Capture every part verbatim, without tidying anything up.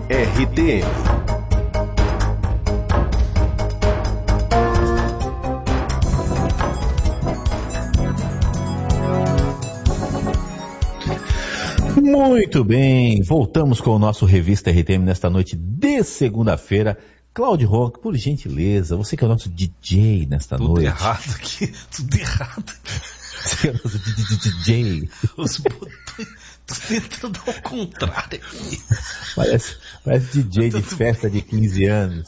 R T. Muito bem, voltamos com o nosso Revista R T M nesta noite de segunda-feira. Cláudio Ronco, por gentileza, você que é o nosso D J nesta tudo noite. Tudo errado aqui, tudo errado aqui. Você que é o nosso D J. Os botões, tô tentando ao contrário aqui. Parece, parece D J de festa de quinze anos.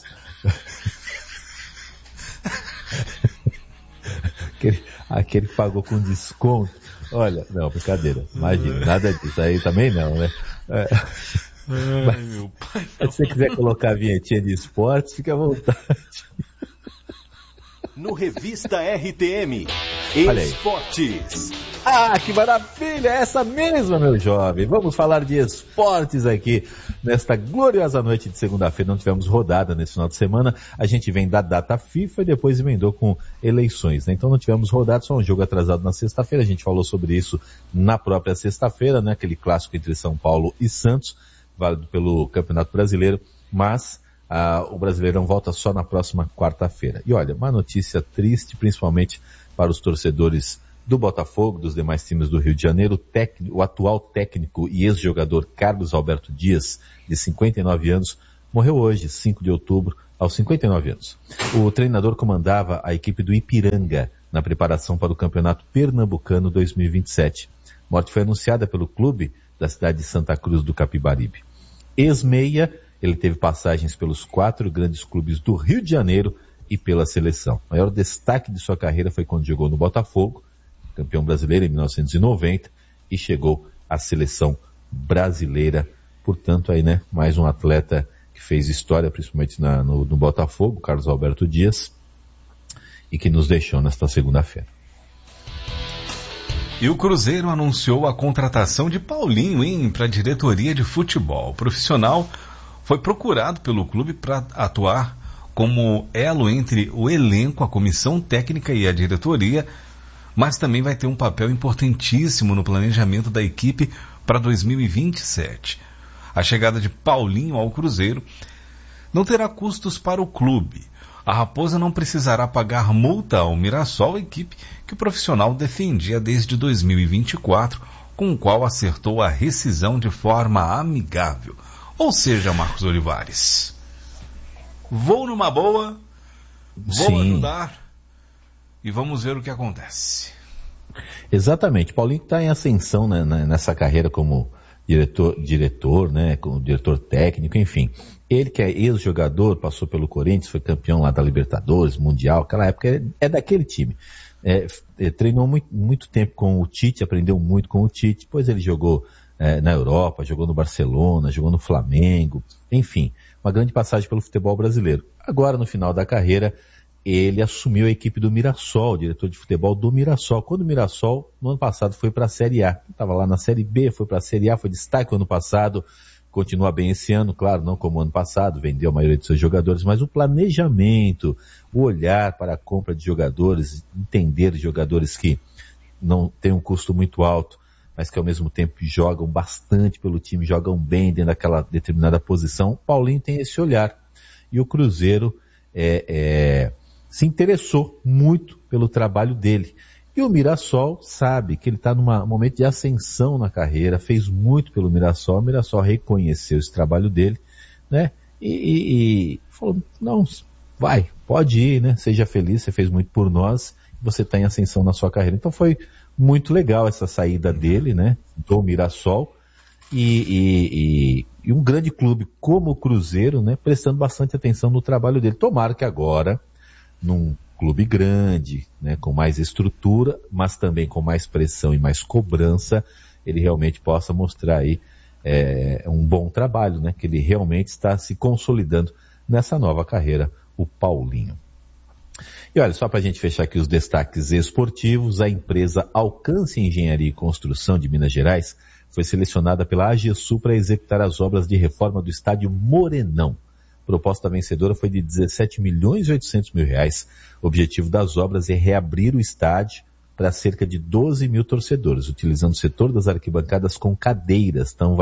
aquele, aquele que pagou com desconto. Olha, não, brincadeira, imagina, nada disso aí também não, né? É, Ai, mas, meu pai, mas se você quiser colocar a vinhetinha de esportes, fique à vontade. No Revista R T M, Esportes. Ah, que maravilha, essa mesma, meu jovem. Vamos falar de esportes aqui nesta gloriosa noite de segunda-feira. Não tivemos rodada nesse final de semana. A gente vem da data FIFA e depois emendou com eleições, né? Então não tivemos rodada, só um jogo atrasado na sexta-feira. A gente falou sobre isso na própria sexta-feira, né? Aquele clássico entre São Paulo e Santos, válido pelo Campeonato Brasileiro, mas ah, o Brasileirão volta só na próxima quarta-feira. E olha, uma notícia triste, principalmente para os torcedores do Botafogo, dos demais times do Rio de Janeiro. O, técnico, o atual técnico e ex-jogador Carlos Alberto Dias, de cinquenta e nove anos, morreu hoje, cinco de outubro, aos cinquenta e nove anos. O treinador comandava a equipe do Ipiranga na preparação para o Campeonato Pernambucano dois mil e vinte e sete. A morte foi anunciada pelo clube da cidade de Santa Cruz do Capibaribe. Ex-meia, ele teve passagens pelos quatro grandes clubes do Rio de Janeiro e pela seleção. O maior destaque de sua carreira foi quando jogou no Botafogo, campeão brasileiro em mil novecentos e noventa, e chegou à seleção brasileira. Portanto, aí, né, mais um atleta que fez história, principalmente na, no, no Botafogo, Carlos Alberto Dias, e que nos deixou nesta segunda-feira. E o Cruzeiro anunciou a contratação de Paulinho, hein, para a diretoria de futebol. O profissional foi procurado pelo clube para atuar como elo entre o elenco, a comissão técnica e a diretoria, mas também vai ter um papel importantíssimo no planejamento da equipe para dois mil e vinte e sete. A chegada de Paulinho ao Cruzeiro não terá custos para o clube. A Raposa não precisará pagar multa ao Mirassol, equipe que o profissional defendia desde dois mil e vinte e quatro, com o qual acertou a rescisão de forma amigável. Ou seja, Marcos Olivares, vou numa boa, vou Sim. ajudar e vamos ver o que acontece. Exatamente, Paulinho está em ascensão, né, nessa carreira como diretor, diretor, né, como diretor técnico, enfim. Ele que é ex-jogador, passou pelo Corinthians, foi campeão lá da Libertadores, Mundial, aquela época é, é daquele time. É, é, treinou muito, muito tempo com o Tite, aprendeu muito com o Tite, depois ele jogou é, na Europa, jogou no Barcelona, jogou no Flamengo, enfim, uma grande passagem pelo futebol brasileiro. Agora, no final da carreira, ele assumiu a equipe do Mirassol, diretor de futebol do Mirassol, quando o Mirassol, no ano passado, foi para a Série A. Estava lá na Série B, foi para a Série A, foi destaque no ano passado, continua bem esse ano, claro, não como o ano passado, vendeu a maioria de seus jogadores, mas o planejamento, o olhar para a compra de jogadores, entender jogadores que não têm um custo muito alto, mas que ao mesmo tempo jogam bastante pelo time, jogam bem dentro daquela determinada posição. O Paulinho tem esse olhar. E o Cruzeiro é, é, se interessou muito pelo trabalho dele. E o Mirassol sabe que ele está num momento de ascensão na carreira, fez muito pelo Mirassol, o Mirassol reconheceu esse trabalho dele, né? E, e, e falou, não, vai, pode ir, né? Seja feliz, você fez muito por nós, você está em ascensão na sua carreira. Então foi muito legal essa saída dele, né? Do Mirassol. E, e, e, e um grande clube como o Cruzeiro, né? Prestando bastante atenção no trabalho dele. Tomara que agora, num clube grande, né, com mais estrutura, mas também com mais pressão e mais cobrança, ele realmente possa mostrar aí é, um bom trabalho, né, que ele realmente está se consolidando nessa nova carreira, o Paulinho. E olha, só para a gente fechar aqui os destaques esportivos, a empresa Alcance Engenharia e Construção de Minas Gerais foi selecionada pela AGESU para executar as obras de reforma do estádio Morenão. A proposta vencedora foi de dezessete milhões e oitocentos mil reais. O objetivo das obras é reabrir o estádio para cerca de doze mil torcedores, utilizando o setor das arquibancadas com cadeiras. Então vai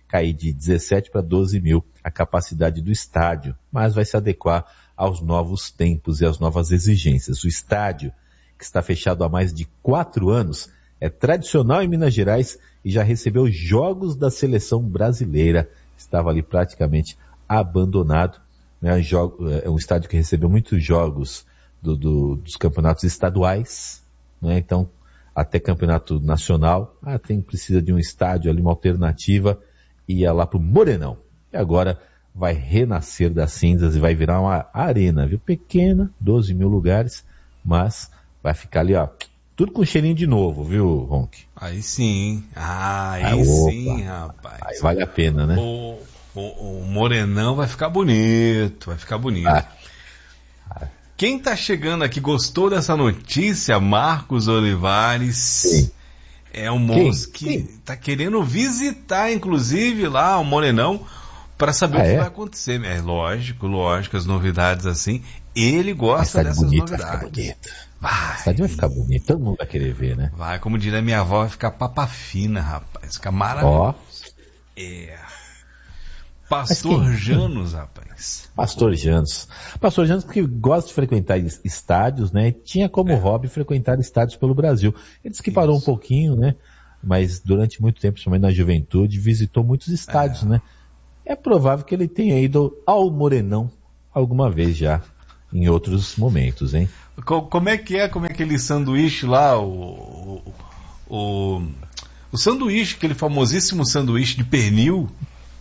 cair de dezessete para doze mil a capacidade do estádio, mas vai se adequar aos novos tempos e às novas exigências. O estádio, que está fechado há mais de quatro anos, é tradicional em Minas Gerais e já recebeu jogos da seleção brasileira. Estava ali praticamente abandonado. É um estádio que recebeu muitos jogos do, do, dos campeonatos estaduais, né? Então, até campeonato nacional, ah, tem, precisa de um estádio ali, uma alternativa, e ia lá pro Morenão. E agora vai renascer das cinzas e vai virar uma arena, viu? Pequena, doze mil lugares, mas vai ficar ali, ó, tudo com cheirinho de novo, viu, Ronk? Aí sim, ah, aí ah, sim, rapaz. Aí vale a pena, né? O, o, o Morenão vai ficar bonito, vai ficar bonito. Ah. Ah. Quem tá chegando aqui, gostou dessa notícia? Marcos Olivares. Sim. É um moço que Quem? tá querendo visitar, inclusive, lá o Morenão, para saber ah, o que é? vai acontecer. É lógico, lógico, as novidades assim. Ele gosta dessas bonito, novidades. Vai ficar bonito. Vai. O estádio vai ficar bonito, todo mundo vai querer ver, né? Vai, como diria minha avó, vai ficar papa fina, rapaz. Fica maravilhoso. Ó. É. Pastor Janos, rapaz. Pastor Janos. Pastor Janos que gosta de frequentar estádios, né? Tinha como é. hobby frequentar estádios pelo Brasil. Ele disse que parou Isso. um pouquinho, né? Mas durante muito tempo, principalmente na juventude, visitou muitos estádios, é. né? É provável que ele tenha ido ao Morenão alguma vez já, em outros momentos, hein? Como é que é, como é aquele sanduíche lá, o, o, o, o sanduíche, aquele famosíssimo sanduíche de pernil?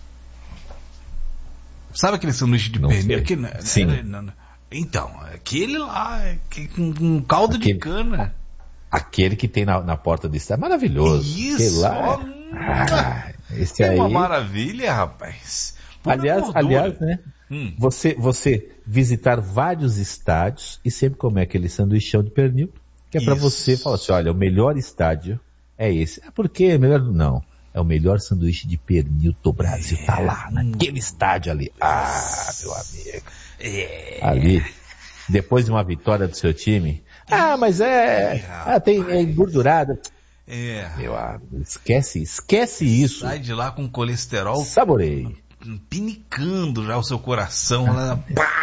Sabe aquele sanduíche de não pernil? Aquele, Sim. Não, não. Então, aquele lá, com um caldo aquele, de cana. Aquele que tem na, na porta do estádio, maravilhoso. Isso, lá, ah, esse é aí... uma maravilha, rapaz. Pura aliás, gordura. aliás, né? Hum. Você, você visitar vários estádios e sempre comer aquele sanduichão de pernil, que é para você falar assim, olha, o melhor estádio é esse. É porque é melhor não. É o melhor sanduíche de pernil do Brasil. É. Tá lá, naquele estádio ali. Ah, meu amigo. É. Ali, depois de uma vitória do seu time. Ah, mas é... Ah, tem, é engordurado. É. Meu amigo, esquece, esquece isso. Sai de lá com colesterol. Saborei. Pinicando já o seu coração. Lá,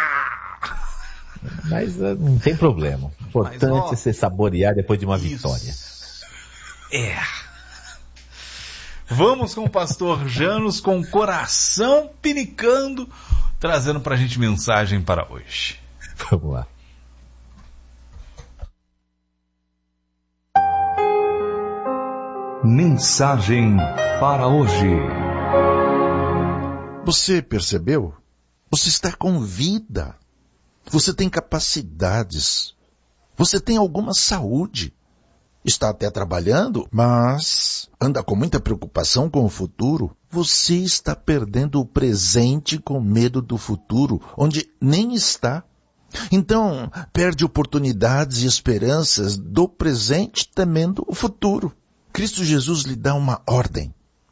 mas uh, não tem problema. O importante mas, ó, é você saborear depois de uma isso. vitória. É. Vamos com o pastor Janos com o coração pinicando, trazendo pra gente mensagem para hoje. Vamos lá. Mensagem para hoje. Você percebeu? Você está com vida. Você tem capacidades. Você tem alguma saúde. Está até trabalhando, mas anda com muita preocupação com o futuro. Você está perdendo o presente com medo do futuro, onde nem está. Então, perde oportunidades e esperanças do presente temendo o futuro. Cristo Jesus lhe dá uma ordem.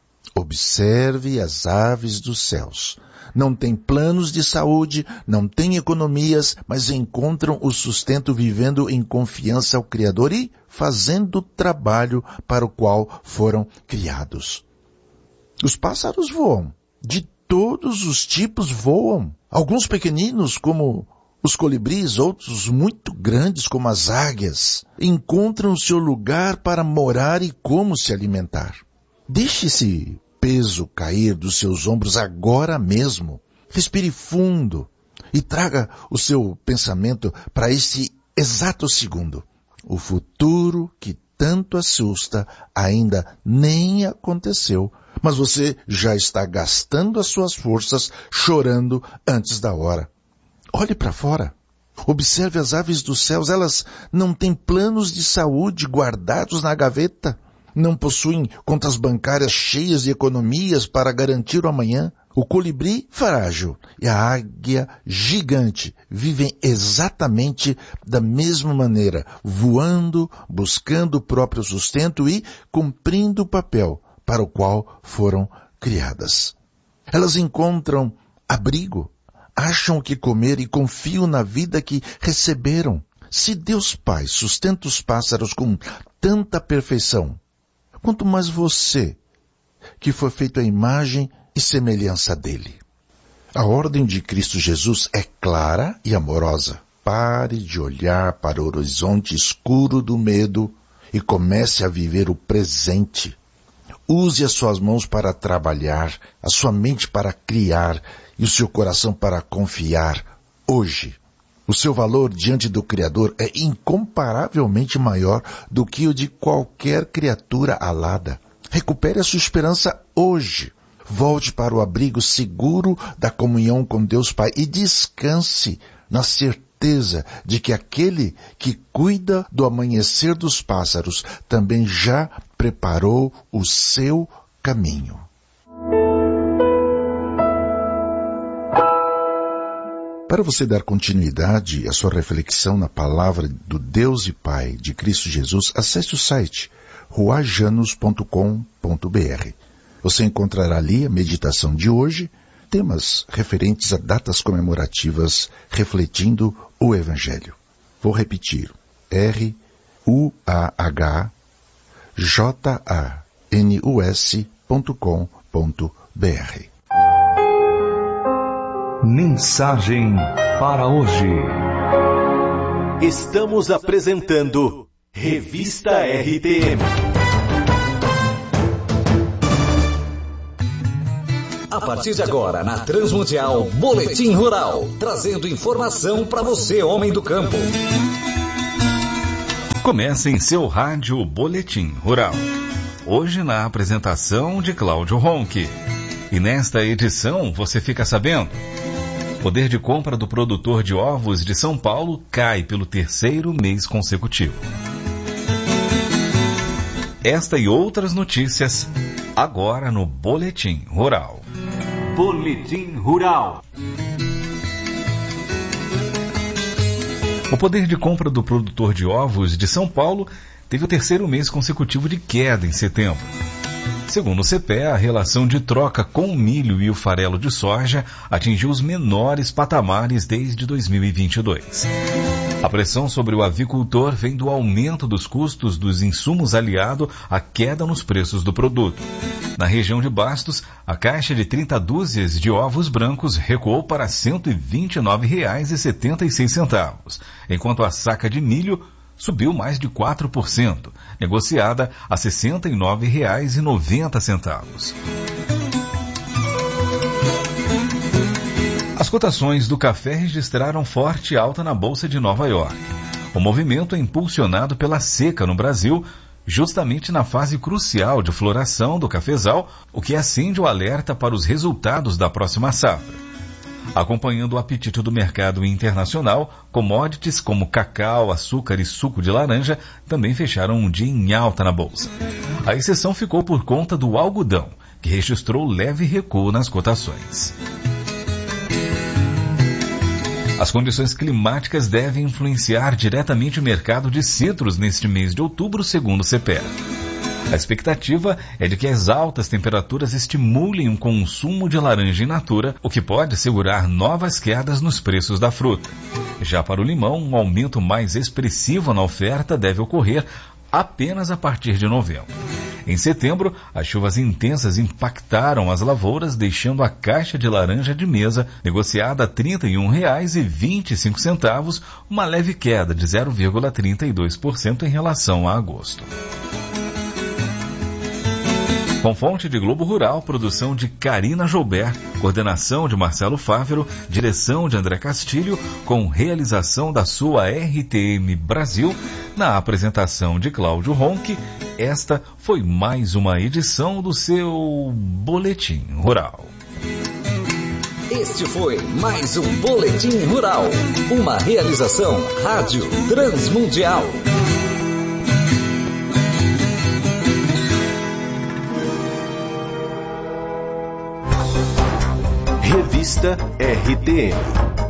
Observe as aves dos céus. Não têm planos de saúde, não têm economias, mas encontram o sustento vivendo em confiança ao Criador e fazendo o trabalho para o qual foram criados. Os pássaros voam. De todos os tipos voam. Alguns pequeninos, como os colibris, outros muito grandes, como as águias, encontram seu lugar para morar e como se alimentar. Deixe esse peso cair dos seus ombros agora mesmo. Respire fundo e traga o seu pensamento para este exato segundo. O futuro que tanto assusta ainda nem aconteceu, mas você já está gastando as suas forças chorando antes da hora. Olhe para fora. Observe as aves dos céus. Elas não têm planos de saúde guardados na gaveta. Não possuem contas bancárias cheias de economias para garantir o amanhã. O colibri frágil e a águia gigante vivem exatamente da mesma maneira, voando, buscando o próprio sustento e cumprindo o papel para o qual foram criadas. Elas encontram abrigo, acham o que comer e confiam na vida que receberam. Se Deus Pai sustenta os pássaros com tanta perfeição, quanto mais você, que foi feito à imagem e semelhança dele. A ordem de Cristo Jesus é clara e amorosa. Pare de olhar para o horizonte escuro do medo e comece a viver o presente. Use as suas mãos para trabalhar, a sua mente para criar e o seu coração para confiar hoje. O seu valor diante do Criador é incomparavelmente maior do que o de qualquer criatura alada. Recupere a sua esperança hoje. Volte para o abrigo seguro da comunhão com Deus Pai e descanse na certeza de que aquele que cuida do amanhecer dos pássaros também já preparou o seu caminho. Para você dar continuidade à sua reflexão na palavra do Deus e Pai de Cristo Jesus, acesse o site ruajanos ponto com ponto b r. Você encontrará ali a meditação de hoje, temas referentes a datas comemorativas refletindo o Evangelho. Vou repetir, R U A H J A N U S ponto com ponto b r. Mensagem para hoje. Estamos apresentando Revista R T M. A partir de agora, na Transmundial, Boletim Rural, trazendo informação para você, homem do campo. Começa em seu rádio Boletim Rural. Hoje na apresentação de Cláudio Ronque. E nesta edição você fica sabendo: o poder de compra do produtor de ovos de São Paulo cai pelo terceiro mês consecutivo. Esta e outras notícias agora no Boletim Rural. Boletim Rural. O poder de compra do produtor de ovos de São Paulo teve o terceiro mês consecutivo de queda em setembro. Segundo o C P E A, a relação de troca com o milho e o farelo de soja atingiu os menores patamares desde dois mil e vinte e dois. A pressão sobre o avicultor vem do aumento dos custos dos insumos aliado à queda nos preços do produto. Na região de Bastos, a caixa de trinta dúzias de ovos brancos recuou para cento e vinte e nove reais e setenta e seis centavos, enquanto a saca de milho subiu mais de quatro por cento, negociada a sessenta e nove reais e noventa centavos. As cotações do café registraram forte alta na Bolsa de Nova York. O movimento é impulsionado pela seca no Brasil, justamente na fase crucial de floração do cafezal, o que acende o alerta para os resultados da próxima safra. Acompanhando o apetite do mercado internacional, commodities como cacau, açúcar e suco de laranja também fecharam um dia em alta na Bolsa. A exceção ficou por conta do algodão, que registrou leve recuo nas cotações. As condições climáticas devem influenciar diretamente o mercado de citros neste mês de outubro, segundo o C P E A. A expectativa é de que as altas temperaturas estimulem o consumo de laranja in natura, o que pode segurar novas quedas nos preços da fruta. Já para o limão, um aumento mais expressivo na oferta deve ocorrer apenas a partir de novembro. Em setembro, as chuvas intensas impactaram as lavouras, deixando a caixa de laranja de mesa negociada a trinta e um reais e vinte e cinco centavos, uma leve queda de zero vírgula trinta e dois por cento em relação a agosto. Com fonte de Globo Rural, produção de Karina Joubert, coordenação de Marcelo Fávero, direção de André Castilho, com realização da sua R T M Brasil, na apresentação de Cláudio Ronque, esta foi mais uma edição do seu Boletim Rural. Este foi mais um Boletim Rural, uma realização Rádio Transmundial. Revista R T M.